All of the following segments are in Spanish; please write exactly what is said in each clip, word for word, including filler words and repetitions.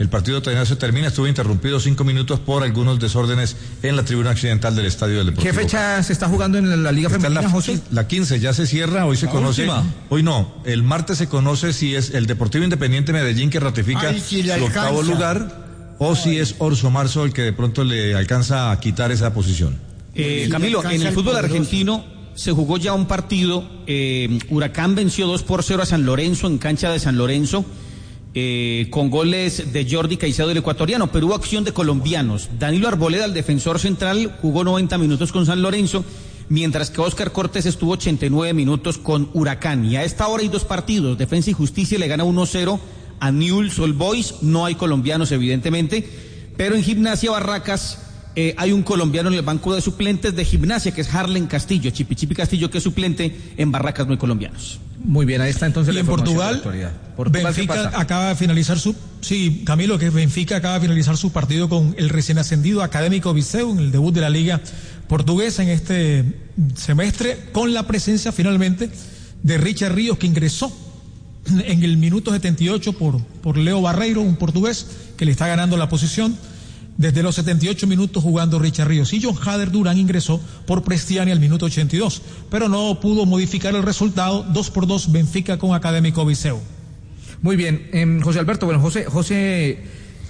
El partido todavía no se termina, estuvo interrumpido cinco minutos por algunos desórdenes en la tribuna occidental del estadio del Deportivo. ¿Qué fecha se está jugando en la Liga Está Femenina, la, José? La quince, ya se cierra, hoy se la conoce. Última. Hoy no, el martes se conoce si es el Deportivo Independiente Medellín que ratifica Ay, si su octavo lugar o Ay. si es Orso Marzo el que de pronto le alcanza a quitar esa posición. Eh, Camilo, en el fútbol argentino se jugó ya un partido, eh, Huracán venció dos por cero a San Lorenzo en cancha de San Lorenzo, eh, con goles de Jordi Caicedo, el ecuatoriano, pero hubo acción de colombianos. Danilo Arboleda, el defensor central, jugó noventa minutos con San Lorenzo, mientras que Óscar Cortés estuvo ochenta y nueve minutos con Huracán. Y a esta hora hay dos partidos, Defensa y Justicia le gana uno cero a Newell's Old Boys, no hay colombianos evidentemente, pero en Gimnasia Barracas Eh, hay un colombiano en el banco de suplentes de Gimnasia, que es Harlen Castillo, Chipi Chipi Castillo, que es suplente. En Barracas no hay colombianos. Muy bien, ahí está entonces y la en información Portugal, de la actualidad. Portugal, Benfica acaba de finalizar su, sí, Camilo, que Benfica acaba de finalizar su partido con el recién ascendido Académico Viseu en el debut de la Liga Portuguesa en este semestre, con la presencia finalmente de Richard Ríos, que ingresó en el minuto setenta y ocho por, por Leo Barreiro, un portugués que le está ganando la posición. Desde los setenta y ocho minutos jugando Richard Ríos, y John Hader Durán ingresó por Prestiani al minuto ochenta y dos, pero no pudo modificar el resultado. Dos por dos Benfica con Académico Viseu. Muy bien, eh, José Alberto, bueno, José, José,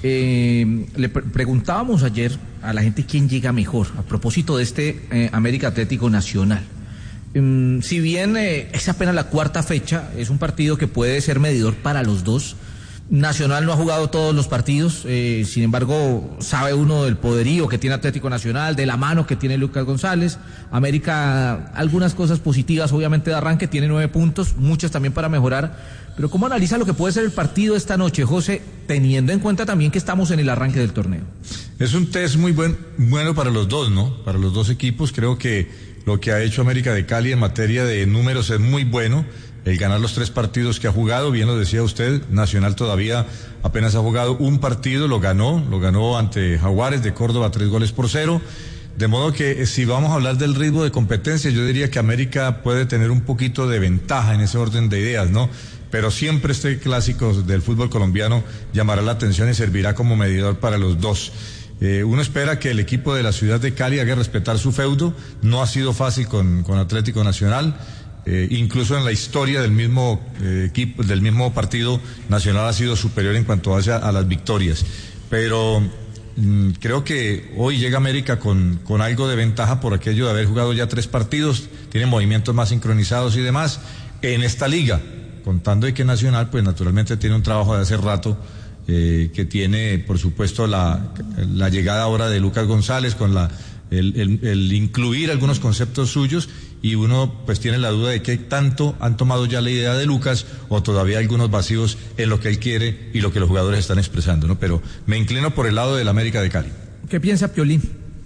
eh, le pre- preguntábamos ayer a la gente quién llega mejor a propósito de este eh, América Atlético Nacional. Eh, si bien eh, es apenas la cuarta fecha, es un partido que puede ser medidor para los dos. Nacional no ha jugado todos los partidos, eh, sin embargo sabe uno del poderío que tiene Atlético Nacional, de la mano que tiene Lucas González. América, algunas cosas positivas obviamente de arranque, tiene nueve puntos, muchas también para mejorar, pero ¿cómo analiza lo que puede ser el partido esta noche, José, teniendo en cuenta también que estamos en el arranque del torneo? Es un test muy buen, bueno para los dos, ¿no? Para los dos equipos. Creo que lo que ha hecho América de Cali en materia de números es muy bueno. El ganar los tres partidos que ha jugado, bien lo decía usted, Nacional todavía apenas ha jugado un partido, lo ganó, lo ganó ante Jaguares de Córdoba, tres goles por cero. De modo que si vamos a hablar del ritmo de competencia, yo diría que América puede tener un poquito de ventaja en ese orden de ideas, ¿no? Pero siempre este clásico del fútbol colombiano llamará la atención y servirá como medidor para los dos. Eh, uno espera que el equipo de la ciudad de Cali haga respetar su feudo. No ha sido fácil con, con Atlético Nacional. Eh, incluso en la historia del mismo eh, equipo, del mismo partido, Nacional ha sido superior en cuanto hacia a las victorias. Pero mmm, creo que hoy llega América con, con algo de ventaja por aquello de haber jugado ya tres partidos, tiene movimientos más sincronizados y demás en esta liga, contando de que Nacional pues naturalmente tiene un trabajo de hace rato, eh, que tiene por supuesto la, la llegada ahora de Lucas González con la el, el, el incluir algunos conceptos suyos, y uno pues tiene la duda de qué tanto han tomado ya la idea de Lucas o todavía hay algunos vacíos en lo que él quiere y lo que los jugadores están expresando, ¿no? Pero me inclino por el lado del América de Cali. ¿Qué piensa Piolín?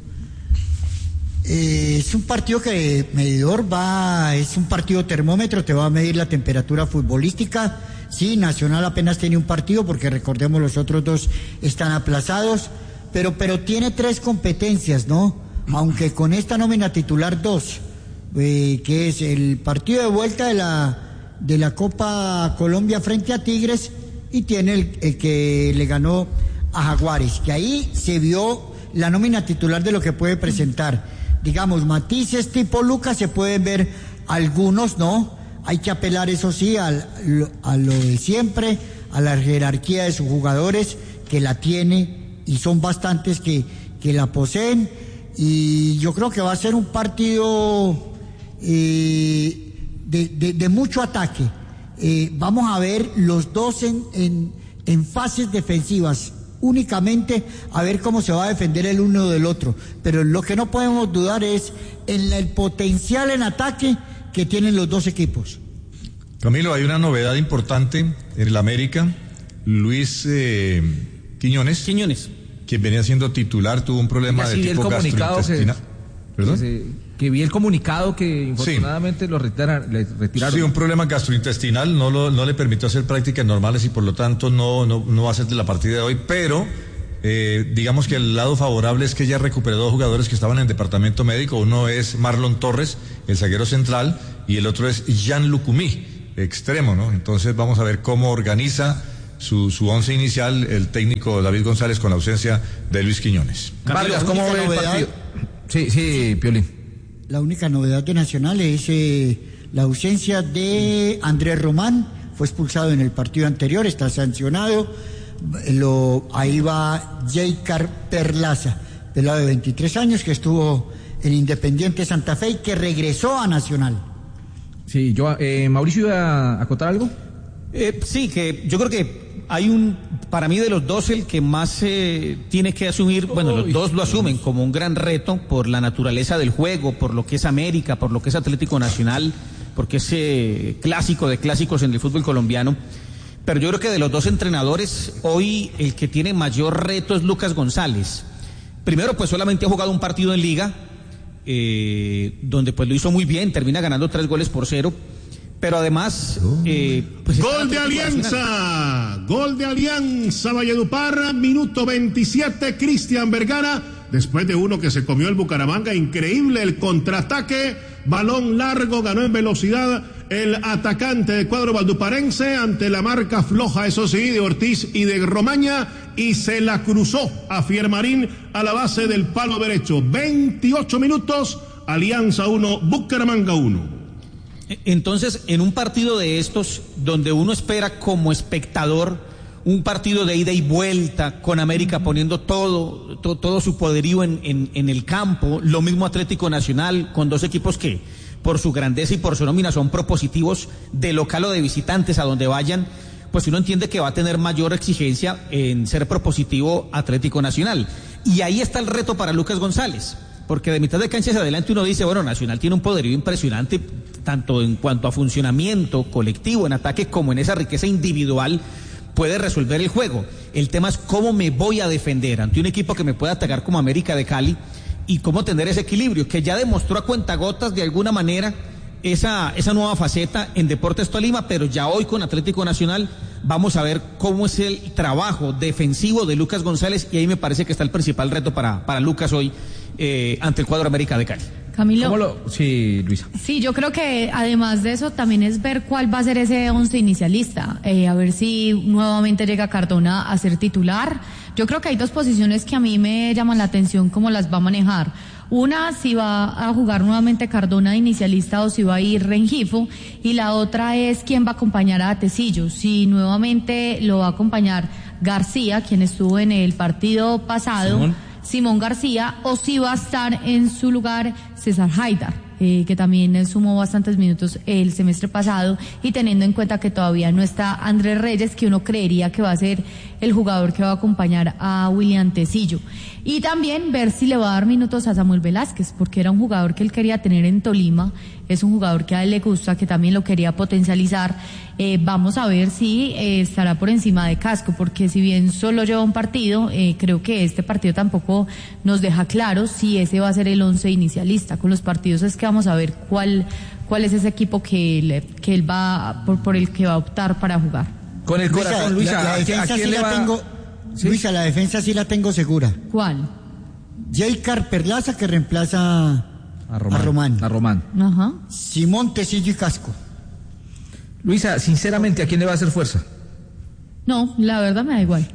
Eh, es un partido que medidor va, es un partido termómetro, te va a medir la temperatura futbolística. Sí, Nacional apenas tiene un partido porque recordemos los otros dos están aplazados, pero, pero tiene tres competencias, ¿no? Aunque con esta nómina titular dos. Eh, que es el partido de vuelta de la de la Copa Colombia frente a Tigres, y tiene el, el que le ganó a Jaguares, que ahí se vio la nómina titular de lo que puede presentar. Digamos, matices tipo Lucas se pueden ver algunos, ¿no? Hay que apelar, eso sí, al, a lo de siempre, a la jerarquía de sus jugadores, que la tiene, y son bastantes que, que la poseen, y yo creo que va a ser un partido Eh, de, de, de mucho ataque. Eh, vamos a ver los dos en, en, en fases defensivas, únicamente a ver cómo se va a defender el uno del otro, pero lo que no podemos dudar es en el potencial en ataque que tienen los dos equipos. Camilo, hay una novedad importante en el América. Luis eh, Quiñones, Quiñones, quien venía siendo titular, tuvo un problema Oiga, de sí, tipo gastrointestinal. ¿Perdón? Que, que vi el comunicado que infortunadamente sí. lo retiraron, le retiraron. Sí, un problema gastrointestinal, no, lo, no le permitió hacer prácticas normales y por lo tanto no, no, no va a ser de la partida de hoy, pero eh, digamos que el lado favorable es que ya recuperó dos jugadores que estaban en el departamento médico. Uno es Marlon Torres, el zaguero central, y el otro es Jean Lucumí, extremo, ¿no? Entonces vamos a ver cómo organiza su, su once inicial, el técnico David González, con la ausencia de Luis Quiñones. Vargas, ¿cómo ve el partido? Sí, sí, Piolín. La única novedad de Nacional es eh, la ausencia de Andrés Román, fue expulsado en el partido anterior, está sancionado. Lo, ahí va Jaycar Perlaza, pelado de veintitrés años, que estuvo en Independiente Santa Fe y que regresó a Nacional. Sí, yo, eh, Mauricio, ¿iba a acotar algo? Eh, sí, que yo creo que hay un, para mí de los dos, el que más eh, tiene que asumir, bueno, los dos lo asumen como un gran reto por la naturaleza del juego, por lo que es América, por lo que es Atlético Nacional, porque es eh, clásico de clásicos en el fútbol colombiano. Pero yo creo que de los dos entrenadores, hoy el que tiene mayor reto es Lucas González. Primero, pues solamente ha jugado un partido en Liga, eh, donde pues lo hizo muy bien, termina ganando tres goles por cero. Pero además... Eh, pues gol de Alianza, gol de Alianza Valledupar, minuto veintisiete, Cristian Vergara, después de uno que se comió el Bucaramanga, increíble el contraataque, balón largo, ganó en velocidad el atacante del cuadro valduparense ante la marca floja, eso sí, de Ortiz y de Romaña, y se la cruzó a Fiermarín a la base del palo derecho. veintiocho minutos, Alianza uno, Bucaramanga uno. Entonces, en un partido de estos, donde uno espera como espectador un partido de ida y vuelta, con América poniendo todo, todo, todo su poderío en, en, en el campo, lo mismo Atlético Nacional, con dos equipos que, por su grandeza y por su nómina, son propositivos de local o de visitantes a donde vayan, pues uno entiende que va a tener mayor exigencia en ser propositivo Atlético Nacional. Y ahí está el reto para Lucas González. Porque de mitad de cancha hacia adelante uno dice, bueno, Nacional tiene un poderío impresionante, tanto en cuanto a funcionamiento colectivo en ataque como en esa riqueza individual, puede resolver el juego. El tema es cómo me voy a defender ante un equipo que me pueda atacar como América de Cali y cómo tener ese equilibrio, que ya demostró a cuentagotas de alguna manera esa, esa nueva faceta en Deportes Tolima, pero ya hoy con Atlético Nacional vamos a ver cómo es el trabajo defensivo de Lucas González, y ahí me parece que está el principal reto para, para Lucas hoy eh, ante el cuadro América de Cali. Camilo. ¿Cómo lo... Sí, Luisa. Sí, yo creo que además de eso también es ver cuál va a ser ese once inicialista, eh, a ver si nuevamente llega Cardona a ser titular. Yo creo que hay dos posiciones que a mí me llaman la atención cómo las va a manejar. Una, si va a jugar nuevamente Cardona de inicialista o si va a ir Rengifo, y la otra es quién va a acompañar a Tecillo, si nuevamente lo va a acompañar García, quien estuvo en el partido pasado, Simón, Simón García, o si va a estar en su lugar César Haidar, eh, que también sumó bastantes minutos el semestre pasado, y teniendo en cuenta que todavía no está Andrés Reyes, que uno creería que va a ser el jugador que va a acompañar a William Tecillo. Y también ver si le va a dar minutos a Samuel Velázquez, porque era un jugador que él quería tener en Tolima, es un jugador que a él le gusta, que también lo quería potencializar. Eh, vamos a ver si eh, estará por encima de Casco, porque si bien solo lleva un partido, eh, creo que este partido tampoco nos deja claro si ese va a ser el once inicialista. Con los partidos es que vamos a ver cuál cuál es ese equipo que, le, que él va por, por el que va a optar para jugar. Con el Luisa, corazón, Luisa, la, la defensa ¿a quién sí le la va? tengo, ¿sí? Luisa, la defensa sí la tengo segura. ¿Cuál? Jaycar Perlaza, que reemplaza a Román. A Román. A Román. Ajá. Simón, Tecillo y Casco. Luisa, sinceramente, ¿a quién le va a hacer fuerza? No, la verdad me da igual.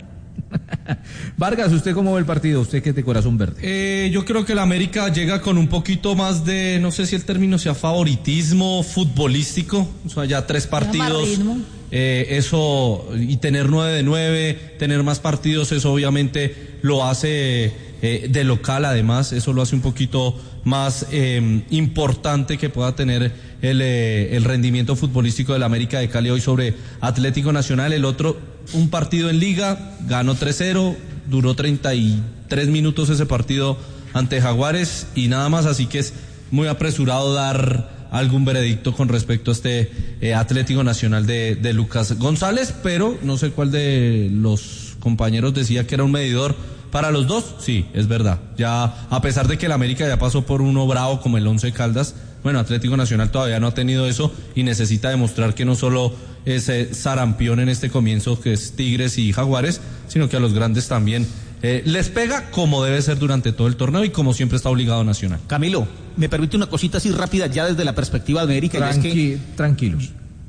Vargas, ¿usted cómo ve el partido? ¿Usted que es de corazón verde? Eh, yo creo que la América llega con un poquito más de, no sé si el término sea favoritismo futbolístico, o sea, ya tres partidos, eh, eso, y tener nueve de nueve, tener más partidos, eso obviamente lo hace eh, de local, además, eso lo hace un poquito más eh, importante que pueda tener el, eh, el rendimiento futbolístico de la América de Cali hoy sobre Atlético Nacional. El otro, un partido en Liga, ganó tres cero, duró treinta y tres minutos ese partido ante Jaguares y nada más, así que es muy apresurado dar algún veredicto con respecto a este eh, Atlético Nacional de, de Lucas González, pero no sé cuál de los compañeros decía que era un medidor para los dos. Sí, es verdad, ya a pesar de que el América ya pasó por uno bravo como el Once Caldas, bueno, Atlético Nacional todavía no ha tenido eso y necesita demostrar que no solo es eh, sarampión en este comienzo que es Tigres y Jaguares, sino que a los grandes también eh, les pega como debe ser durante todo el torneo y como siempre está obligado Nacional. Camilo, me permite una cosita así rápida ya desde la perspectiva de América. Tranqui- y es que tranquilos.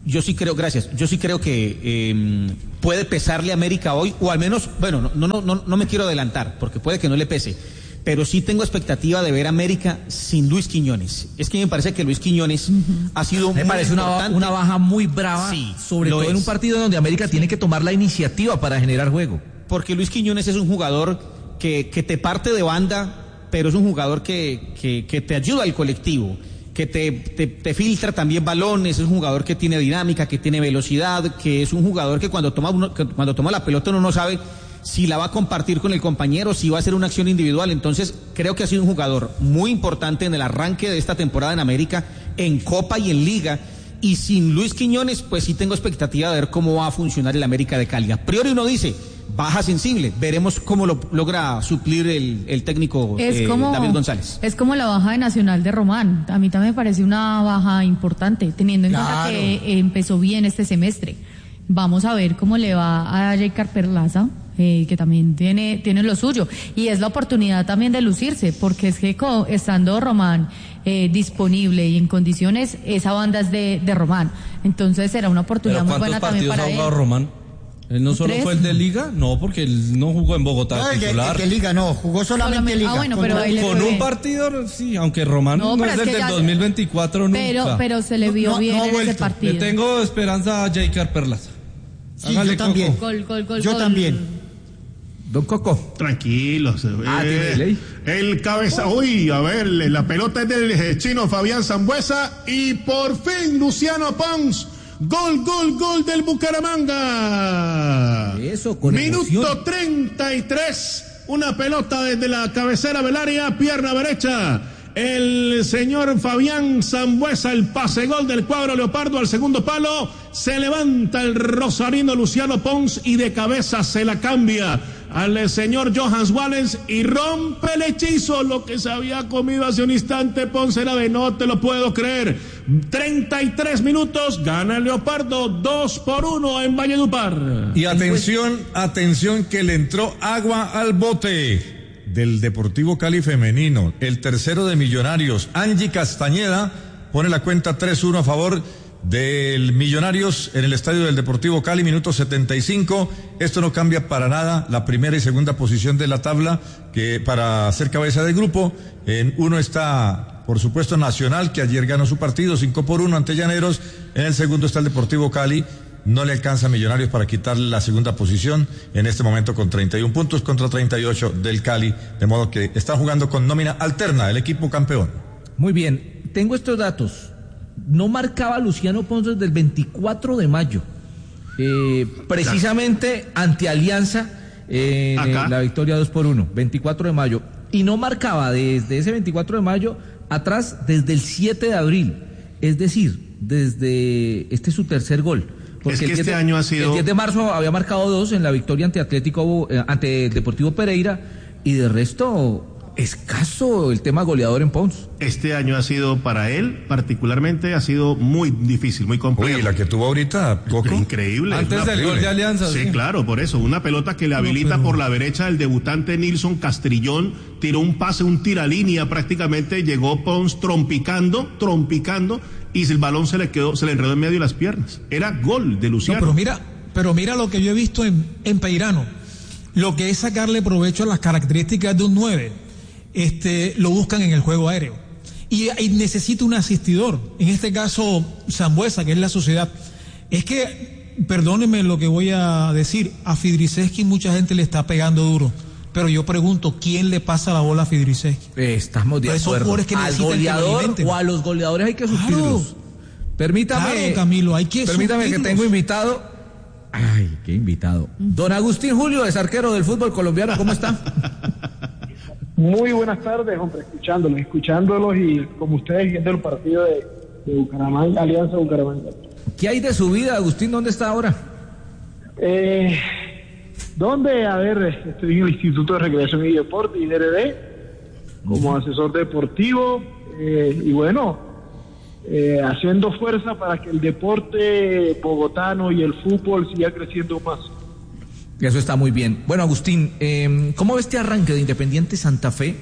Yo sí creo, gracias, yo sí creo que eh, puede pesarle a América hoy, o al menos, bueno, no, no, no, no me quiero adelantar, porque puede que no le pese, pero sí tengo expectativa de ver a América sin Luis Quiñones. Es que me parece que Luis Quiñones uh-huh. ha sido me muy parece una, una baja muy brava, sí, sobre todo es. en un partido donde América sí. tiene que tomar la iniciativa para generar juego. Porque Luis Quiñones es un jugador que, que te parte de banda, pero es un jugador que, que, que te ayuda al colectivo, que te, te, te filtra también balones, es un jugador que tiene dinámica, que tiene velocidad, que es un jugador que cuando toma, uno, que cuando toma la pelota uno no sabe si la va a compartir con el compañero, si va a hacer una acción individual. Entonces creo que ha sido un jugador muy importante en el arranque de esta temporada en América, en Copa y en Liga, y sin Luis Quiñones pues sí tengo expectativa de ver cómo va a funcionar el América de Cali. A priori uno dice baja sensible, veremos cómo lo logra suplir el, el técnico eh, como, David González. Es como la baja de Nacional de Román, a mí también me parece una baja importante, teniendo en claro. cuenta que empezó bien este semestre. Vamos a ver cómo le va a Jeicar Perlaza, eh, que también tiene, tiene lo suyo, y es la oportunidad también de lucirse, porque es que co, estando Román eh, disponible y en condiciones, esa banda es de, de Román, entonces será una oportunidad muy buena también para él. ¿Cuántos partidos ha jugado Román? ¿Él no solo ¿Tres? fue el de Liga? No, porque él no jugó en Bogotá no, titular. El de, el de Liga no, jugó solamente, solamente Liga. Ah, bueno, con pero con, con un partido, sí, aunque Román no, no es desde el dos mil veinticuatro nunca. Pero, pero se le vio no, bien no en ese partido. Le tengo esperanza a Jeicar Perlaza. Sí, yo también. Gol, gol, gol, yo gol. también. Don Coco. Tranquilos. Ah, eh, ¿tiene ley? El cabeza. Uy, a ver, la pelota es del chino Fabián Sambuesa. Y por fin, Luciano Pons. Gol, gol, gol del Bucaramanga. Eso, con Minuto emoción. treinta y tres. Una pelota desde la cabecera del área, pierna derecha. El señor Fabián Sambuesa, el pase gol del cuadro leopardo al segundo palo. Se levanta el rosarino Luciano Pons y de cabeza se la cambia al señor Johans Wallace y rompe el hechizo. Lo que se había comido hace un instante Pons era de no te lo puedo creer. treinta y tres minutos, gana el leopardo dos por uno en Valledupar. Y atención, atención que le entró agua al bote del Deportivo Cali femenino, el tercero de Millonarios. Angie Castañeda pone la cuenta tres uno a favor del Millonarios en el estadio del Deportivo Cali, minuto setenta y cinco. Esto no cambia para nada la primera y segunda posición de la tabla, que para ser cabeza de grupo, en uno está, por supuesto, Nacional, que ayer ganó su partido cinco por uno ante Llaneros. En el segundo está el Deportivo Cali. No le alcanza a Millonarios para quitarle la segunda posición en este momento con treinta y uno puntos contra treinta y ocho del Cali, de modo que está jugando con nómina alterna el equipo campeón. Muy bien, tengo estos datos. No marcaba Luciano Pons desde el veinticuatro de mayo, eh, precisamente ante Alianza, eh, en la victoria dos por uno, veinticuatro de mayo, y no marcaba desde ese veinticuatro de mayo atrás desde el siete de abril, es decir, desde este es su tercer gol. Porque es que el este de, año ha sido... El diez de marzo había marcado dos en la victoria ante Atlético, eh, ante Deportivo Pereira, y de resto, escaso el tema goleador en Pons. Este año ha sido, para él, particularmente, ha sido muy difícil, muy complejo. Uy, la que tuvo ahorita, Coco. Increíble. Antes del gol de Alianza. Sí, sí, claro, por eso. Una pelota que le habilita no, pero... por la derecha el debutante Nilson Castrillón, tiró un pase, un tiralínea prácticamente, llegó Pons trompicando, trompicando, y el balón se le quedó, se le enredó en medio de las piernas. Era gol de Luciano. No, pero mira, pero mira lo que yo he visto en, en Peirano. Lo que es sacarle provecho a las características de un nueve. Este, lo buscan en el juego aéreo. Y, y necesita un asistidor. En este caso, Sambuesa, que es la sociedad. Es que, perdónenme lo que voy a decir, a Fidriceski mucha gente le está pegando duro. Pero yo pregunto, ¿quién le pasa la bola a Fidriceski? Estamos de acuerdo. Que al goleador o a los goleadores hay que suplirlos. Claro. Permítame, claro, Camilo, hay que permítame suplirlos. que tengo invitado. Ay, qué invitado. Don Agustín Julio, es arquero del fútbol colombiano. ¿Cómo está? Muy buenas tardes, hombre, escuchándolos, escuchándolos y como ustedes viendo el partido de, de Bucaramanga, Alianza Bucaramanga. ¿Qué hay de su vida, Agustín? ¿Dónde está ahora? Eh... ¿Dónde? A ver, estoy en el Instituto de Recreación y Deporte, I D R D, como asesor deportivo, eh, y bueno, eh, haciendo fuerza para que el deporte bogotano y el fútbol siga creciendo más. Eso está muy bien. Bueno, Agustín, eh, ¿cómo ve este arranque de Independiente Santa Fe?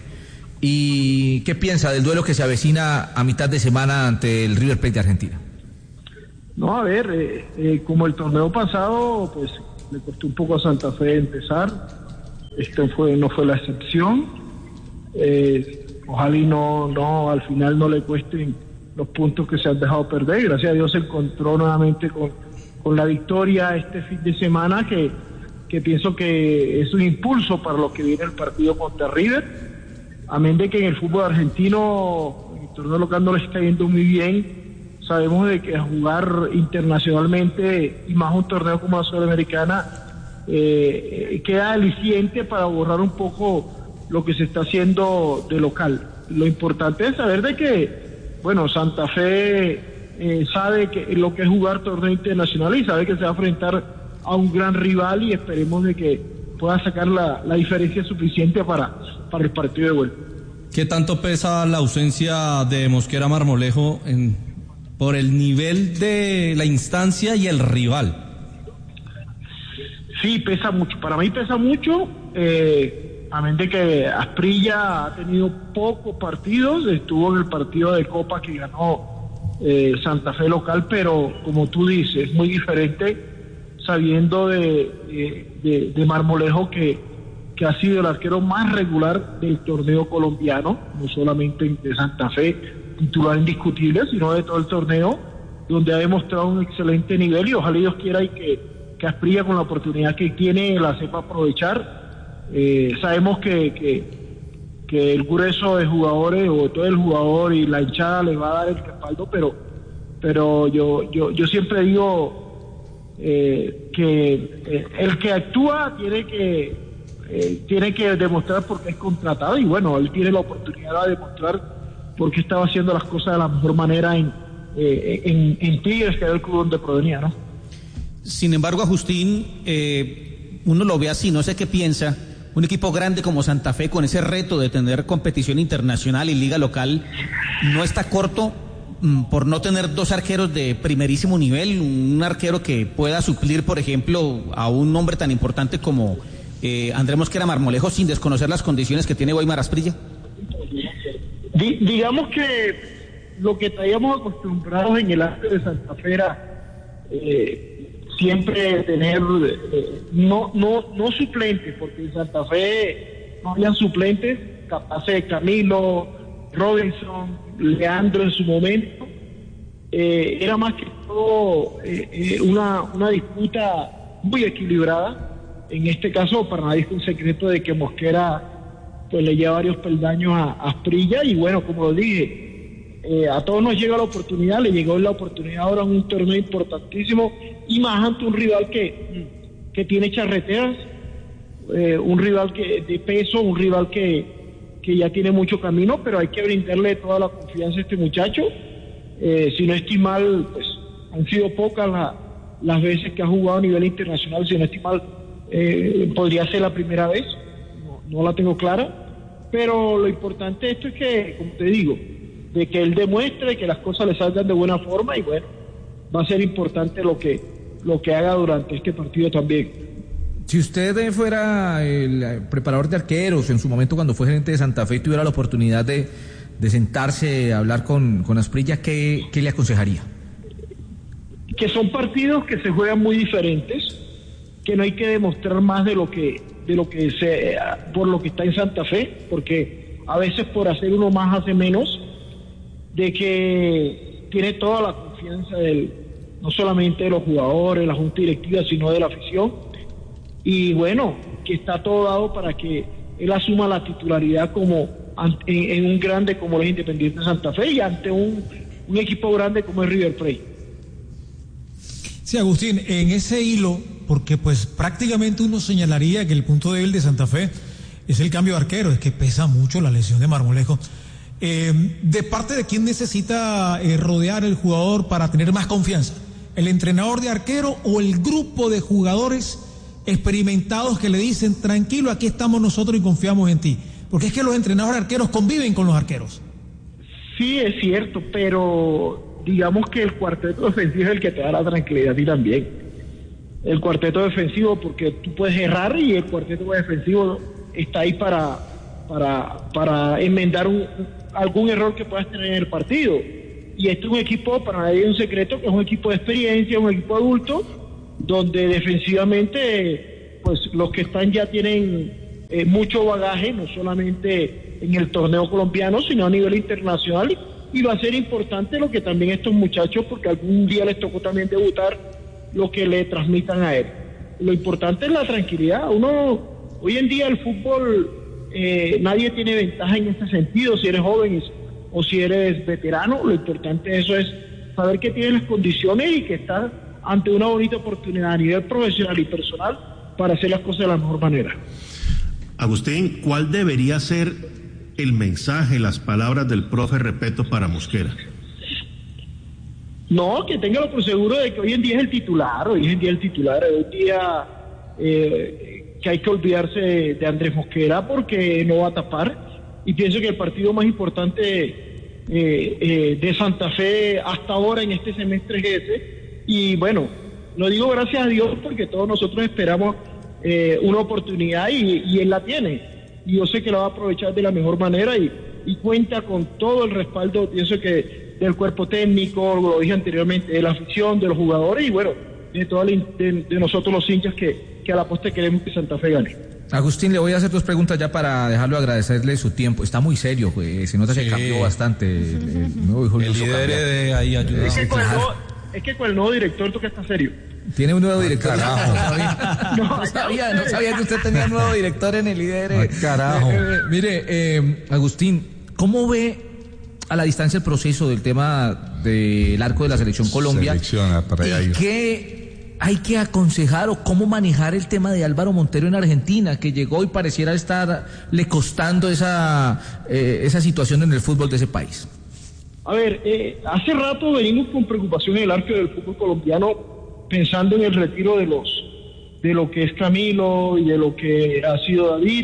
¿Y qué piensa del duelo que se avecina a mitad de semana ante el River Plate de Argentina? No, a ver, eh, eh, como el torneo pasado, pues le costó un poco a Santa Fe empezar. Este fue, no fue la excepción. Eh, ojalá y no, no, al final no le cuesten los puntos que se han dejado perder. Gracias a Dios se encontró nuevamente con, con la victoria este fin de semana, que, que pienso que es un impulso para lo que viene el partido contra River. Amén de que en el fútbol argentino, en el torneo local no le está yendo muy bien. Sabemos de que jugar internacionalmente, y más un torneo como la Sudamericana, eh, queda aliciente para borrar un poco lo que se está haciendo de local. Lo importante es saber de que, bueno, Santa Fe eh, sabe que lo que es jugar torneo internacional y sabe que se va a enfrentar a un gran rival, y esperemos de que pueda sacar la, la diferencia suficiente para, para el partido de vuelta. ¿Qué tanto pesa la ausencia de Mosquera Marmolejo en, por el nivel de la instancia y el rival? Sí, pesa mucho. Para mí pesa mucho. Eh, Amén de que Asprilla ha tenido pocos partidos, estuvo en el partido de Copa que ganó eh, Santa Fe local, pero como tú dices, es muy diferente sabiendo de, de, de, de Marmolejo que, que ha sido el arquero más regular del torneo colombiano, no solamente de Santa Fe, titular indiscutible, sino de todo el torneo, donde ha demostrado un excelente nivel, y ojalá Dios quiera y que, que Asprilla, con la oportunidad que tiene, la sepa aprovechar. Eh, sabemos que, que, que el grueso de jugadores, o todo el jugador y la hinchada, le va a dar el respaldo, pero pero yo yo yo siempre digo eh, que eh, el que actúa tiene que eh, tiene que demostrar por qué es contratado, y bueno, él tiene la oportunidad de demostrar por qué estaba haciendo las cosas de la mejor manera en, eh, en, en Tigres, que era el club donde provenía, ¿no? Sin embargo, Agustín, eh, uno lo ve así, no sé qué piensa. Un equipo grande como Santa Fe, con ese reto de tener competición internacional y liga local, no está corto mm, por no tener dos arqueros de primerísimo nivel, un arquero que pueda suplir, por ejemplo, a un hombre tan importante como eh, Andrés Mosquera Marmolejo, sin desconocer las condiciones que tiene Weimar Asprilla. D- digamos que lo que traíamos acostumbrados en el arte de Santa Fe era eh, siempre tener eh, no no no suplentes, porque en Santa Fe no habían suplentes capaces de Camilo, Robinson, Leandro en su momento. Eh, era más que todo eh, eh, una, una disputa muy equilibrada. En este caso, para nadie es un secreto de que Mosquera pues le lleva varios peldaños a, a Asprilla, y bueno, como lo dije, Eh, a todos nos llega la oportunidad, le llegó la oportunidad ahora en un torneo importantísimo, y más ante un rival que, que tiene charreteras, eh, un rival que de peso, un rival que, que ya tiene mucho camino, pero hay que brindarle toda la confianza a este muchacho. Eh, si no estoy mal, pues han sido pocas la, las veces que ha jugado a nivel internacional. Si no estoy mal, eh, podría ser la primera vez, no, no la tengo clara, pero lo importante de esto es que, como te digo, de que él demuestre que las cosas le salgan de buena forma, y bueno, va a ser importante lo que lo que haga durante este partido también. Si usted fuera el preparador de arqueros en su momento cuando fue gerente de Santa Fe y tuviera la oportunidad de, de sentarse a hablar con, con Asprilla, ¿qué, qué le aconsejaría? Que son partidos que se juegan muy diferentes, que no hay que demostrar más de lo que de lo que se por lo que está en Santa Fe, porque a veces por hacer uno más hace menos, de que tiene toda la confianza del, no solamente de los jugadores, la junta directiva, sino de la afición, y bueno, que está todo dado para que él asuma la titularidad como en, en un grande como es Independiente Santa Fe, y ante un, un equipo grande como es River Plate. Sí, Agustín, en ese hilo, porque pues prácticamente uno señalaría que el punto débil de Santa Fe es el cambio de arquero, es que pesa mucho la lesión de Marmolejo. Eh, ¿De parte de quién necesita eh, rodear el jugador para tener más confianza? ¿El entrenador de arquero o el grupo de jugadores experimentados que le dicen, tranquilo, aquí estamos nosotros y confiamos en ti? Porque es que los entrenadores de arqueros conviven con los arqueros. Sí, es cierto, pero digamos que el cuarteto defensivo es el que te da la tranquilidad a ti también. El cuarteto defensivo, porque tú puedes errar y el cuarteto defensivo está ahí para, para, para enmendar un algún error que puedas tener en el partido, y este es un equipo, para nadie es un secreto, que es un equipo de experiencia, un equipo adulto, donde defensivamente, pues los que están ya tienen eh, mucho bagaje, no solamente en el torneo colombiano, sino a nivel internacional, y va a ser importante lo que también estos muchachos, porque algún día les tocó también debutar, lo que le transmitan a él. Lo importante es la tranquilidad. Uno, hoy en día el fútbol, eh, nadie tiene ventaja en este sentido, si eres joven o si eres veterano. Lo importante de eso es saber que tienes las condiciones y que estás ante una bonita oportunidad a nivel profesional y personal para hacer las cosas de la mejor manera. Agustín, ¿cuál debería ser el mensaje, las palabras del profe Repeto para Mosquera? No, que téngalo por seguro de que hoy en día es el titular, hoy en día es el titular, hoy en día eh, que hay que olvidarse de, de Andrés Mosquera porque no va a tapar, y pienso que el partido más importante eh, eh, de Santa Fe hasta ahora en este semestre es ese, y bueno, lo digo gracias a Dios porque todos nosotros esperamos eh, una oportunidad y, y él la tiene, y yo sé que la va a aprovechar de la mejor manera y, y cuenta con todo el respaldo, pienso que del cuerpo técnico, lo dije anteriormente, de la afición, de los jugadores y bueno, de, toda la, de, de nosotros los hinchas que, que a la postre queremos que Santa Fe gane. Agustín, le voy a hacer dos preguntas ya para dejarlo, agradecerle su tiempo. Está muy serio, pues, se nota que sí. cambió bastante. El, el nuevo hijo el líder de ahí ayuda. Es que, con el nuevo, es que con el nuevo director toca estar serio. Tiene un nuevo director. Carajo. No sabía, no, no, sabía, no sabía que usted tenía un nuevo director en el líder. Ay, carajo. Eh, eh, mire, eh, Agustín, ¿cómo ve a la distancia el proceso del tema del arco de la Selección Colombia? Selecciona para allá ¿Y ir. qué hay que aconsejar o cómo manejar el tema de Álvaro Montero en Argentina, que llegó y pareciera estarle costando esa, eh, esa situación en el fútbol de ese país? A ver, eh, hace rato venimos con preocupación en el arco del fútbol colombiano, pensando en el retiro de los de lo que es Camilo y de lo que ha sido David,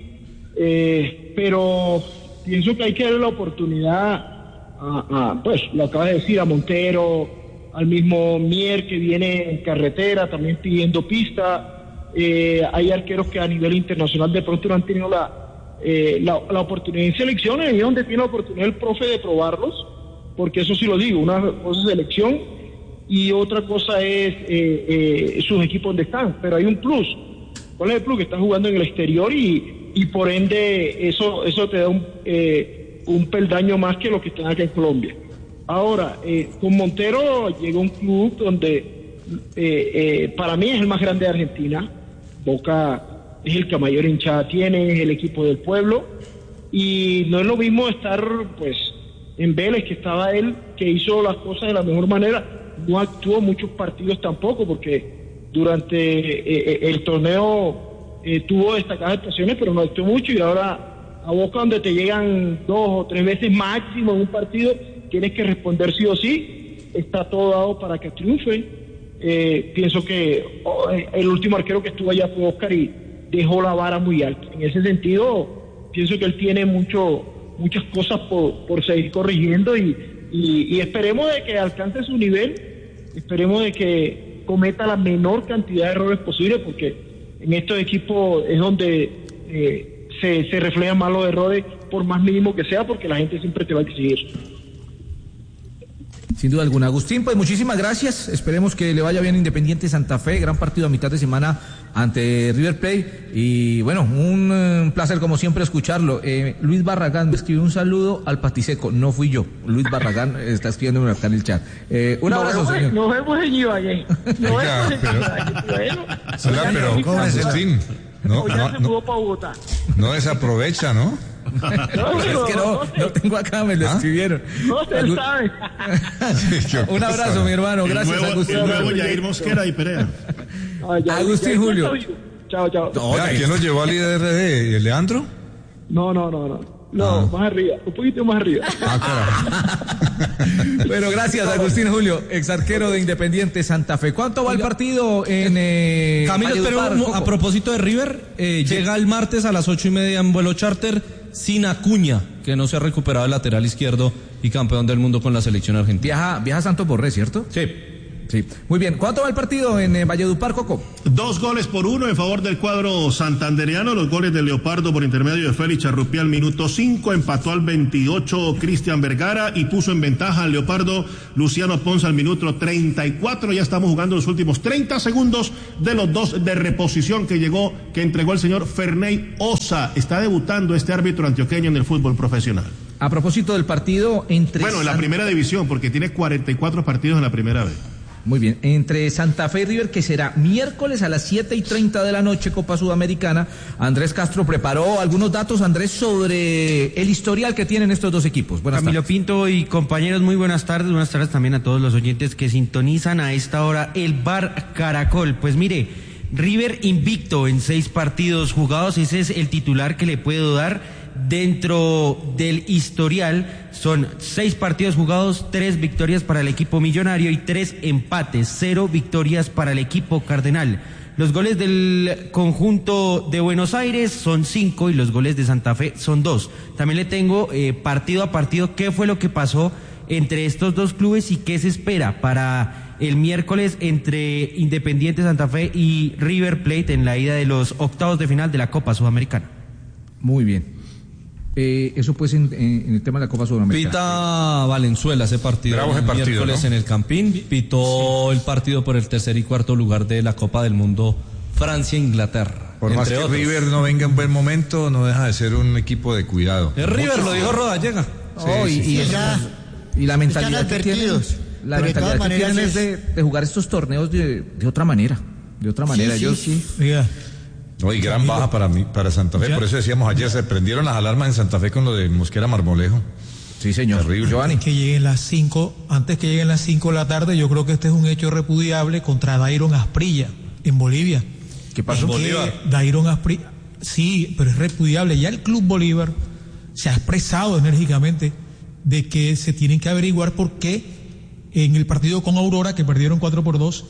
eh, pero pienso que hay que darle la oportunidad a, a, pues, lo acaba de decir, a Montero, al mismo Mier que viene en carretera, también pidiendo pista. Eh, hay arqueros que a nivel internacional de pronto no han tenido la, eh, la, la oportunidad en selecciones, y es donde tiene la oportunidad el profe de probarlos, porque eso sí lo digo, una cosa es selección y otra cosa es eh, eh, sus equipos donde están, pero hay un plus. ¿Cuál es el plus? Que están jugando en el exterior y y por ende eso eso te da un, eh, un peldaño más que lo que están acá en Colombia. Ahora, eh, con Montero llegó un club donde eh, eh, para mí es el más grande de Argentina. Boca es el que mayor hinchada tiene, es el equipo del pueblo, y no es lo mismo estar pues en Vélez, que estaba él, que hizo las cosas de la mejor manera, no actuó muchos partidos tampoco, porque durante eh, el torneo Eh, tuvo destacadas actuaciones, pero no actuó mucho, y ahora a Boca, donde te llegan dos o tres veces máximo en un partido, tienes que responder sí o sí, está todo dado para que triunfe. Eh, pienso que oh, el último arquero que estuvo allá fue Oscar y dejó la vara muy alta. En ese sentido, pienso que él tiene mucho muchas cosas por, por seguir corrigiendo y, y, y esperemos de que alcance su nivel, esperemos de que cometa la menor cantidad de errores posible, porque en estos equipos es donde eh, se, se reflejan más los errores, por más mínimo que sea, porque la gente siempre te va a exigir. Sin duda alguna. Agustín, pues muchísimas gracias. Esperemos que le vaya bien Independiente Santa Fe. Gran partido a mitad de semana ante River Plate. Y bueno, un, un placer como siempre escucharlo. Eh, Luis Barragán me escribió un saludo al Patiseco. No fui yo. Luis Barragán está escribiendo acá en el chat. Eh, un no, abrazo, no, señor. Nos vemos en Ibagué. Nos Oiga, vemos en pero- Ibagué. Bueno, Hola, pero Agustín, no, o ya no, se no, mudó para Bogotá. no desaprovecha, ¿no? No, Es que no, no tengo acá, me lo ¿Ah? escribieron. no se Algún- sabe. Un abrazo, mi hermano. El Gracias, nuevo, Agustín. el nuevo Yair Mosquera y Perea. Ah, ya- Agustín ya- Julio. Chao, chao. No, Vea, ¿quién lo llevó al I D R D? ¿Leandro? No, no, no, no. No, Ah. más arriba, un poquito más arriba. Ah, carajo. Bueno, gracias, Agustín Julio, exarquero de Independiente Santa Fe. ¿Cuánto va el partido en eh, Camilo, pero Valledupar, un- Coco? a propósito de River, eh, llega el martes a las ocho y media en vuelo charter sin Acuña, que no se ha recuperado el lateral izquierdo y campeón del mundo con la selección argentina. Viaja, viaja a Santos Borré, ¿cierto? Sí. Sí, muy bien. ¿Cuánto va el partido en eh, Valledupar, Coco? Dos goles por uno en favor del cuadro santandereano. Los goles de Leopardo por intermedio de Félix Charrupial al minuto cinco. Empató al veintiocho Cristian Vergara y puso en ventaja al Leopardo Luciano Ponce al minuto treinta y cuatro. Ya estamos jugando los últimos treinta segundos de los dos de reposición que llegó, que entregó el señor Ferney Osa. Está debutando este árbitro antioqueño en el fútbol profesional. A propósito del partido entre... Bueno, en la primera división, porque tiene cuarenta y cuatro partidos en la primera vez. Muy bien, entre Santa Fe y River, que será miércoles a las siete y treinta de la noche, Copa Sudamericana. Andrés Castro preparó algunos datos, Andrés, sobre el historial que tienen estos dos equipos. Buenas Camilo tardes. Pinto y compañeros, muy buenas tardes. Buenas tardes también a todos los oyentes que sintonizan a esta hora el Bar Caracol. Pues mire, River invicto en seis partidos jugados, ese es el titular que le puedo dar. Dentro del historial son seis partidos jugados, tres victorias para el equipo millonario y tres empates, cero victorias para el equipo cardenal. Los goles del conjunto de Buenos Aires son cinco y los goles de Santa Fe son dos. También le tengo eh, partido a partido qué fue lo que pasó entre estos dos clubes y qué se espera para el miércoles entre Independiente Santa Fe y River Plate en la ida de los octavos de final de la Copa Sudamericana. Muy bien. Eh, eso pues en, en, en el tema de la Copa Sudamericana. Pita Valenzuela ese partido, Bravo ese partido, miércoles, ¿no?, en el Campín. Pitó sí. el partido por el tercer y cuarto lugar de la Copa del Mundo, Francia-Inglaterra. Por más que otros. River no venga en buen momento, no deja de ser un equipo de cuidado. Es River, Mucho. Lo dijo Rodallega. Oh, sí, y, sí, y, ya, y la mentalidad que tienen, la mentalidad que tienen es, es de, de jugar estos torneos de, de otra manera. De otra manera, sí, ellos sí. sí. Yeah. No, y gran baja para mí, para Santa Fe, ¿ya? Por eso decíamos ayer, se prendieron las alarmas en Santa Fe con lo de Mosquera Marmolejo. Sí, señor. Terrible. Giovanni. Que lleguen las cinco, antes que lleguen las cinco de la tarde, yo creo que este es un hecho repudiable contra Dairon Asprilla, en Bolivia. ¿Qué pasó? En Bolívar. Dairon Asprilla, sí, pero es repudiable. Ya el Club Bolívar se ha expresado enérgicamente de que se tienen que averiguar por qué en el partido con Aurora, que perdieron cuatro por dos,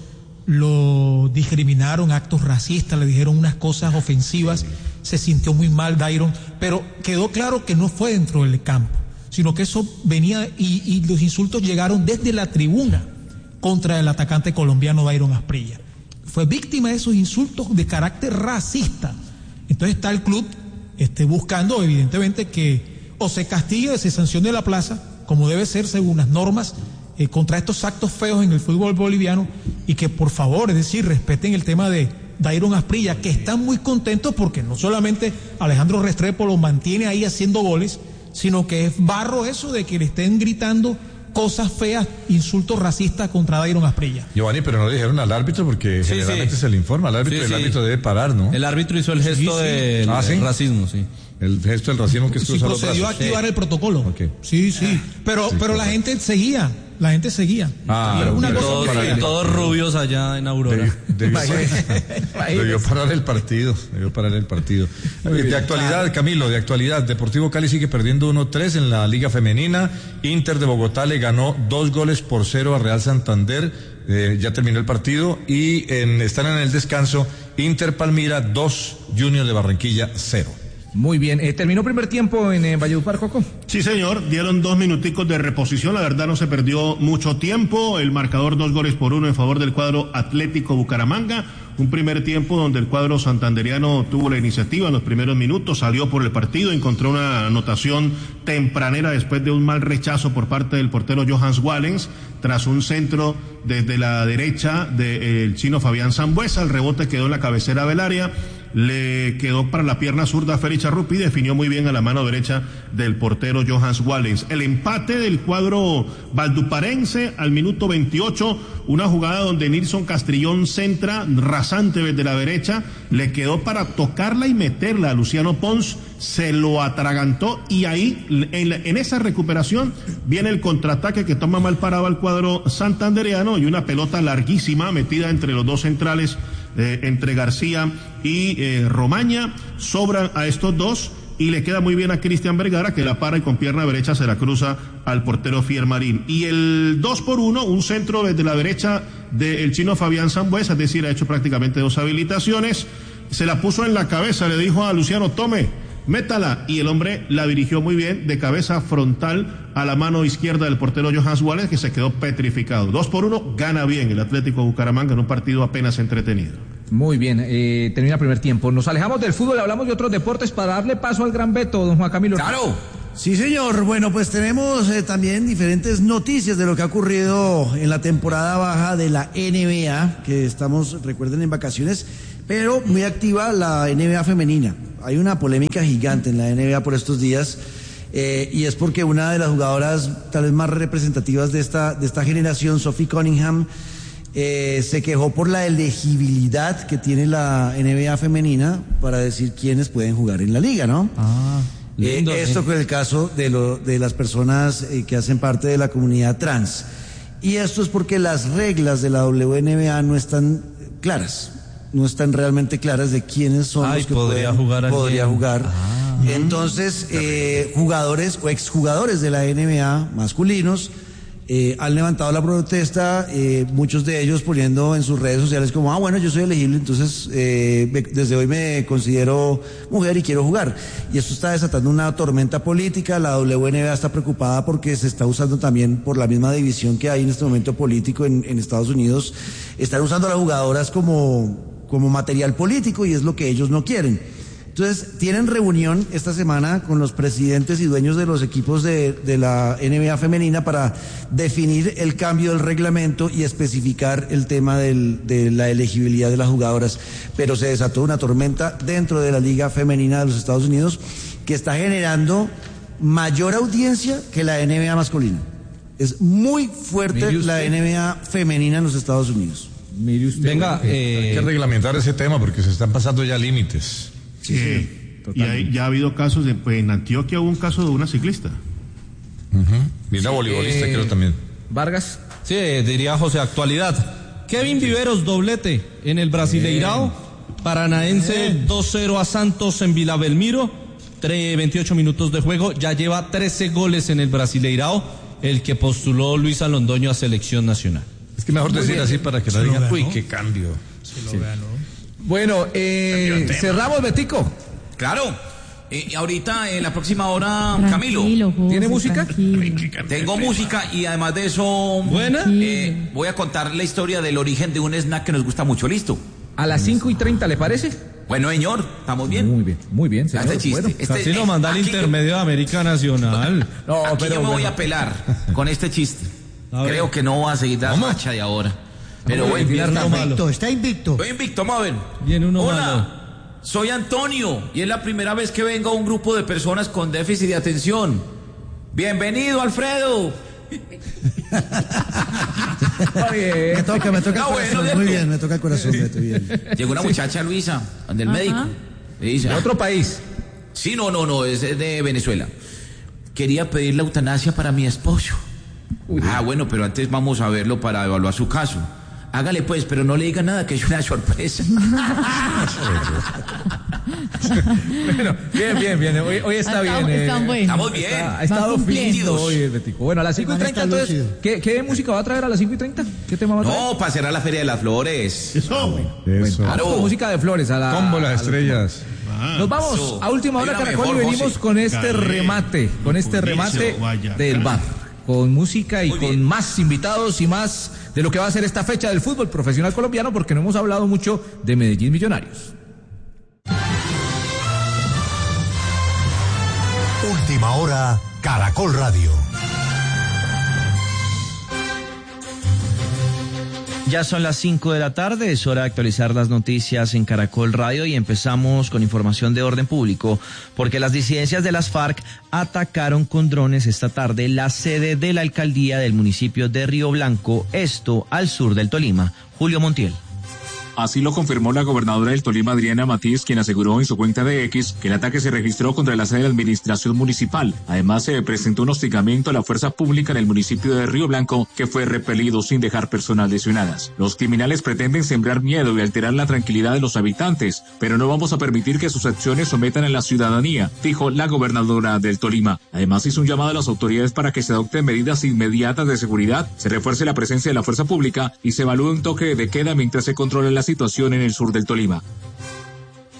lo discriminaron, actos racistas, le dijeron unas cosas ofensivas, se sintió muy mal Dairon, pero quedó claro que no fue dentro del campo, sino que eso venía y, y los insultos llegaron desde la tribuna contra el atacante colombiano Dairon Asprilla. Fue víctima de esos insultos de carácter racista. Entonces está el club este, buscando evidentemente que o se castigue o se sancione la plaza, como debe ser según las normas, Eh, contra estos actos feos en el fútbol boliviano, y que por favor, es decir, respeten el tema de Dairon Asprilla, que están muy contentos porque no solamente Alejandro Restrepo lo mantiene ahí haciendo goles, sino que es barro eso de que le estén gritando cosas feas, insultos racistas contra Dairon Asprilla. Giovanni, pero no le dijeron al árbitro porque sí, generalmente sí. se le informa al árbitro, sí, el sí. árbitro debe parar, ¿no? El árbitro hizo el gesto sí, sí. del ¿Ah, sí? racismo, sí. El gesto del racismo que es cruzar los brazos. Sí, procedió a activar sí. el protocolo. Okay. Sí, sí. Pero, sí, pero la gente seguía. La gente seguía. Ah, pero una cosa todos, que todos rubios allá en Aurora. Debió, debió, debió parar el partido. Debió parar el partido. De actualidad, Camilo, de actualidad. Deportivo Cali sigue perdiendo uno tres en la Liga Femenina. Inter de Bogotá le ganó dos goles por cero a Real Santander. Eh, ya terminó el partido. Y en, están en el descanso Inter Palmira dos, Junior de Barranquilla cero. Muy bien, eh, ¿terminó primer tiempo en eh, Valledupar, Coco? Sí, señor, dieron dos minuticos de reposición, la verdad no se perdió mucho tiempo, el marcador dos goles por uno en favor del cuadro Atlético Bucaramanga, un primer tiempo donde el cuadro santanderiano tuvo la iniciativa en los primeros minutos, salió por el partido, encontró una anotación tempranera después de un mal rechazo por parte del portero Johans Wallens, tras un centro desde la derecha del chino Fabián Sambuesa, el rebote quedó en la cabecera del área, le quedó para la pierna zurda Félix Charrupi y definió muy bien a la mano derecha del portero Johans Wallens. El empate del cuadro valduparense al minuto veintiocho, una jugada donde Nilson Castrillón centra rasante desde la derecha, le quedó para tocarla y meterla a Luciano Pons, se lo atragantó y ahí en, la, en esa recuperación viene el contraataque que toma mal parado al cuadro santandereano y una pelota larguísima metida entre los dos centrales, eh, entre García y eh, Romaña, sobran a estos dos y le queda muy bien a Cristian Vergara que la para y con pierna derecha se la cruza al portero Fiermarín. Y el dos por uno, un centro desde la derecha del chino Fabián Sambuesa, es decir, ha hecho prácticamente dos habilitaciones, se la puso en la cabeza, le dijo a Luciano, tome, métala, y el hombre la dirigió muy bien, de cabeza frontal a la mano izquierda del portero Johannes Wallace, que se quedó petrificado. Dos por uno, gana bien el Atlético Bucaramanga en un partido apenas entretenido. Muy bien, eh, termina el primer tiempo. Nos alejamos del fútbol, hablamos de otros deportes para darle paso al gran Beto, don Juan Camilo. ¡Claro! Sí, señor. Bueno, pues tenemos eh, también diferentes noticias de lo que ha ocurrido en la temporada baja de la N B A, que estamos, recuerden, en vacaciones, pero muy activa la N B A femenina. Hay una polémica gigante en la N B A por estos días, eh, y es porque una de las jugadoras tal vez más representativas de esta, de esta generación, Sophie Cunningham, eh, se quejó por la elegibilidad que tiene la N B A femenina para decir quiénes pueden jugar en la liga, ¿no? Ah. Lindo, eh, esto con el caso de, lo, de las personas eh, que hacen parte de la comunidad trans. Y esto es porque las reglas de la W N B A no están claras, no están realmente claras de quiénes son Ay, los que podría pueden, jugar, podría jugar. Ah, Entonces, eh, jugadores o exjugadores de la N B A masculinos Eh, han levantado la protesta, eh, muchos de ellos poniendo en sus redes sociales como, ah, bueno, yo soy elegible, entonces eh, me, desde hoy me considero mujer y quiero jugar. Y esto está desatando una tormenta política. La W N B A está preocupada porque se está usando también, por la misma división que hay en este momento político en, en Estados Unidos, están usando a las jugadoras como, como material político, y es lo que ellos no quieren. Entonces, tienen reunión esta semana con los presidentes y dueños de los equipos de, de la N B A femenina para definir el cambio del reglamento y especificar el tema del, de la elegibilidad de las jugadoras. Pero se desató una tormenta dentro de la Liga Femenina de los Estados Unidos que está generando mayor audiencia que la N B A masculina. Es muy fuerte la N B A femenina en los Estados Unidos. Mire usted, Venga, eh, hay que reglamentar ese tema porque se están pasando ya límites. Sí, sí, y hay, ya ha habido casos, de, pues en Antioquia hubo un caso de una ciclista. Uh-huh. Mira, sí, voleibolista eh, creo también. Vargas. Sí, diría José, actualidad. Kevin Viveros, doblete en el Brasileirao. Paranaense dos cero a Santos en Vila Belmiro. veintiocho minutos de juego, ya lleva trece goles en el Brasileirao, el que postuló Luis Alondoño a selección nacional. Es que mejor Muy decir bien. así para que no digan, uy, qué cambio. Se lo sí. ganó. Bueno, eh, cerramos, Betico. Claro. Eh, ahorita, en la próxima hora, Tranquilo, Camilo. José, ¿Tiene música? Tranquilo. Tengo música y además de eso, buena. Eh, voy a contar la historia del origen de un snack que nos gusta mucho. ¿Listo? A las cinco y treinta, ¿le parece? Bueno, señor, ¿estamos bien? Muy bien, muy bien, señor. Este chiste. Bueno, este, Casi lo manda al intermedio de América Nacional. No, aquí pero yo me bueno. voy a pelar con este chiste. Creo que no va a seguir la racha de ahora. Pero bueno, bueno, está invicto, está invicto. Estoy invicto, vamos a ver. Viene uno Hola, malo. soy Antonio y es la primera vez que vengo a un grupo de personas con déficit de atención. Bienvenido, Alfredo. Bien. Me toca, me toca no, el corazón. Bueno, muy bien, me toca el corazón. Beto, bien. Llegó una muchacha, Luisa, del médico. ¿De otro país? Sí, no, no, no, es de Venezuela. Quería pedir la eutanasia para mi esposo. Uy. Ah, bueno, pero antes vamos a verlo para evaluar su caso. Hágale pues, pero no le diga nada, que es una sorpresa. Bueno, bien, bien, bien. Hoy, hoy está bien. Estamos, eh, están buenos. Estamos bien. Está, ha estado fino hoy, Betico. Bueno, a las cinco y treinta, entonces, ¿qué, ¿qué música va a traer a las cinco y treinta? ¿Qué tema va a traer? No, para cerrar la Feria de las Flores. Eso. Ah, bueno. Eso. Bueno, claro. Música de flores. A la, Combo las estrellas. Ah, Nos vamos eso. a última hora, Caracol, mejor, y venimos José. con este Galé. remate, con este remate del bar. Con música y Muy con bien. más invitados y más de lo que va a ser esta fecha del fútbol profesional colombiano, porque no hemos hablado mucho de Medellín Millonarios. Última hora, Caracol Radio. Ya son las cinco de la tarde, es hora de actualizar las noticias en Caracol Radio y empezamos con información de orden público, porque las disidencias de las FARC atacaron con drones esta tarde la sede de la alcaldía del municipio de Río Blanco, esto al sur del Tolima. Julio Montiel. Así lo confirmó la gobernadora del Tolima, Adriana Matiz, quien aseguró en su cuenta de X que el ataque se registró contra la sede de la administración municipal. Además, se presentó un hostigamiento a la fuerza pública en el municipio de Río Blanco, que fue repelido sin dejar personas lesionadas. Los criminales pretenden sembrar miedo y alterar la tranquilidad de los habitantes, pero no vamos a permitir que sus acciones sometan a la ciudadanía, dijo la gobernadora del Tolima. Además, hizo un llamado a las autoridades para que se adopten medidas inmediatas de seguridad, se refuerce la presencia de la fuerza pública y se evalúe un toque de queda mientras se controla la situación en el sur del Tolima.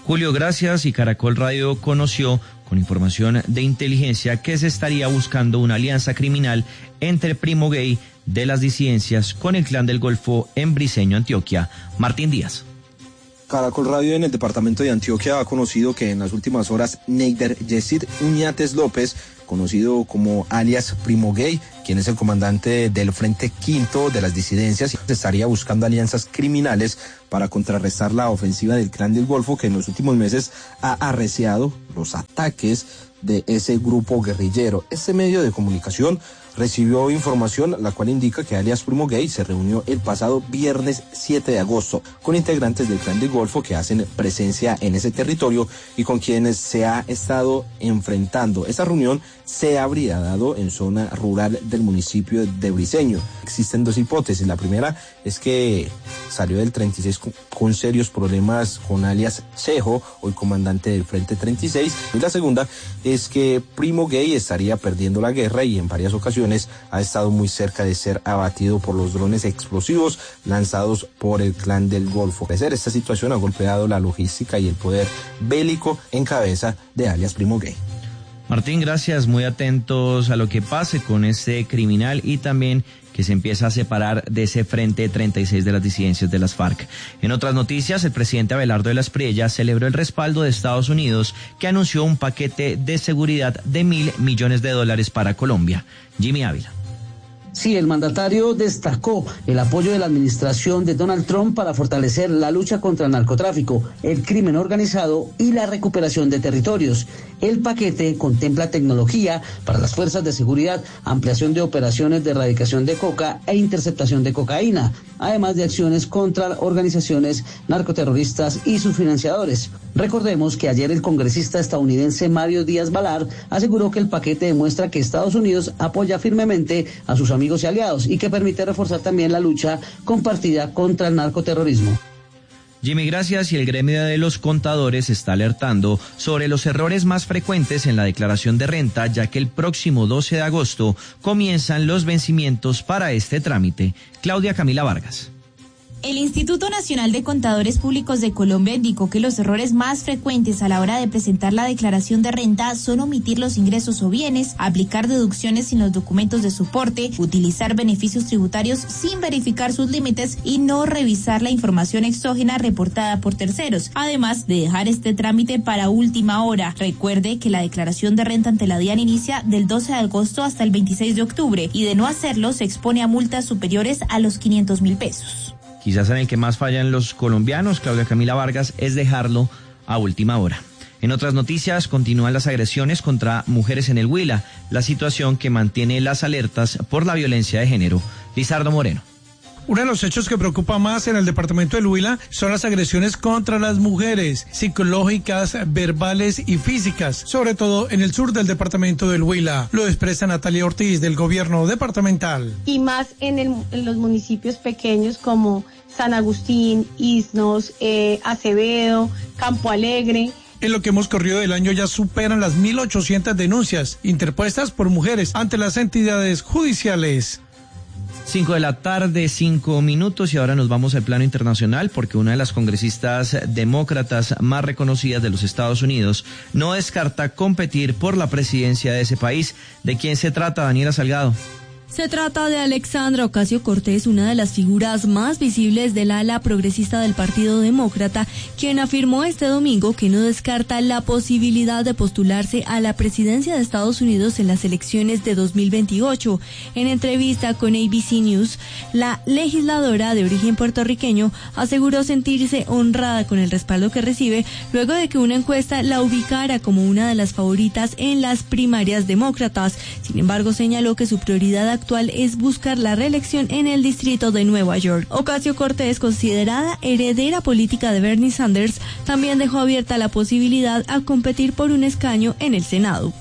Julio, gracias. Y Caracol Radio conoció con información de inteligencia que se estaría buscando una alianza criminal entre Primo Gay de las disidencias con el Clan del Golfo en Briceño, Antioquia. Martín Díaz. Caracol Radio en el departamento de Antioquia ha conocido que en las últimas horas Neider Yesid Uñates López, conocido como alias Primo Gay, quien es el comandante del Frente Quinto de las disidencias, estaría buscando alianzas criminales para contrarrestar la ofensiva del Clan del Golfo, que en los últimos meses ha arreciado los ataques de ese grupo guerrillero. Este medio de comunicación recibió información la cual indica que alias Primo Gay se reunió el pasado viernes siete de agosto con integrantes del Clan del Golfo que hacen presencia en ese territorio y con quienes se ha estado enfrentando. Esta reunión se habría dado en zona rural del municipio de Briceño. Existen dos hipótesis. La primera es que salió del treinta y seis con, con serios problemas con alias Chejo, hoy comandante del Frente treinta y seis. Y la segunda es que Primo Gay estaría perdiendo la guerra y en varias ocasiones ha estado muy cerca de ser abatido por los drones explosivos lanzados por el Clan del Golfo. Esta situación ha golpeado la logística y el poder bélico en cabeza de alias Primo Gay. Martín, gracias. Muy atentos a lo que pase con este criminal y también que se empieza a separar de ese Frente treinta y seis de las disidencias de las FARC. En otras noticias, el presidente Abelardo de las Priellas celebró el respaldo de Estados Unidos, que anunció un paquete de seguridad de mil millones de dólares para Colombia. Jimmy Ávila. Sí, el mandatario destacó el apoyo de la administración de Donald Trump para fortalecer la lucha contra el narcotráfico, el crimen organizado y la recuperación de territorios. El paquete contempla tecnología para las fuerzas de seguridad, ampliación de operaciones de erradicación de coca e interceptación de cocaína, además de acciones contra organizaciones narcoterroristas y sus financiadores. Recordemos que ayer el congresista estadounidense Mario Díaz Balart aseguró que el paquete demuestra que Estados Unidos apoya firmemente a sus amigos y aliados y que permite reforzar también la lucha compartida contra el narcoterrorismo. Jimmy, gracias. Y el gremio de los contadores está alertando sobre los errores más frecuentes en la declaración de renta, ya que el próximo doce de agosto comienzan los vencimientos para este trámite. Claudia Camila Vargas. El Instituto Nacional de Contadores Públicos de Colombia indicó que los errores más frecuentes a la hora de presentar la declaración de renta son omitir los ingresos o bienes, aplicar deducciones sin los documentos de soporte, utilizar beneficios tributarios sin verificar sus límites y no revisar la información exógena reportada por terceros, además de dejar este trámite para última hora. Recuerde que la declaración de renta ante la DIAN inicia del doce de agosto hasta el veintiséis de octubre y de no hacerlo se expone a multas superiores a los quinientos mil pesos. Quizás en el que más fallan los colombianos, Claudia Camila Vargas, es dejarlo a última hora. En otras noticias, continúan las agresiones contra mujeres en el Huila, la situación que mantiene las alertas por la violencia de género. Lizardo Moreno. Uno de los hechos que preocupa más en el departamento del Huila son las agresiones contra las mujeres, psicológicas, verbales y físicas, sobre todo en el sur del departamento del Huila. Lo expresa Natalia Ortiz del gobierno departamental. Y más en, el, en los municipios pequeños como San Agustín, Isnos, eh, Acevedo, Campo Alegre. En lo que hemos corrido del año ya superan las mil ochocientas denuncias interpuestas por mujeres ante las entidades judiciales. Cinco de la tarde, cinco minutos, y ahora nos vamos al plano internacional porque una de las congresistas demócratas más reconocidas de los Estados Unidos no descarta competir por la presidencia de ese país. ¿De quién se trata, Daniela Salgado? Se trata de Alexandra Ocasio-Cortez, una de las figuras más visibles del ala progresista del Partido Demócrata, quien afirmó este domingo que no descarta la posibilidad de postularse a la presidencia de Estados Unidos en las elecciones de dos mil veintiocho. En entrevista con A B C News, la legisladora de origen puertorriqueño aseguró sentirse honrada con el respaldo que recibe luego de que una encuesta la ubicara como una de las favoritas en las primarias demócratas. Sin embargo, señaló que su prioridad actual es buscar la reelección en el distrito de Nueva York. Ocasio-Cortez, considerada heredera política de Bernie Sanders, también dejó abierta la posibilidad a competir por un escaño en el Senado.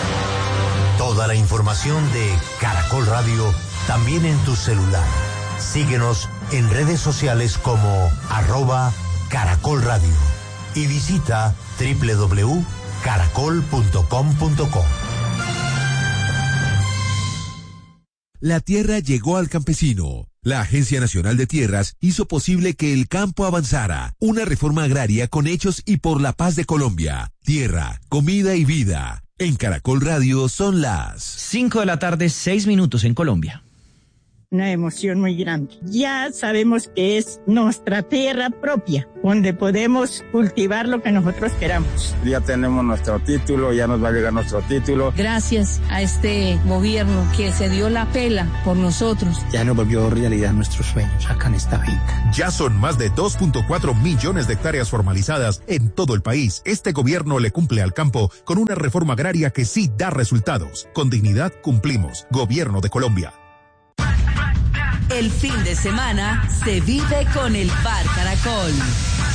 Toda la información de Caracol Radio también en tu celular. Síguenos en redes sociales como arroba Caracol Radio y visita doble u doble u doble u punto caracol punto com punto co. La tierra llegó al campesino. La Agencia Nacional de Tierras hizo posible que el campo avanzara. Una reforma agraria con hechos y por la paz de Colombia. Tierra, comida y vida. En Caracol Radio son las cinco de la tarde, seis minutos en Colombia. Una emoción muy grande. Ya sabemos que es nuestra tierra propia, donde podemos cultivar lo que nosotros queramos. Ya tenemos nuestro título, ya nos va a llegar nuestro título. Gracias a este gobierno que se dio la pela por nosotros. Ya nos volvió realidad nuestros sueños acá en esta finca. Ya son más de dos punto cuatro millones de hectáreas formalizadas en todo el país. Este gobierno le cumple al campo con una reforma agraria que sí da resultados. Con dignidad cumplimos. Gobierno de Colombia. El fin de semana se vive con el Bar Caracol.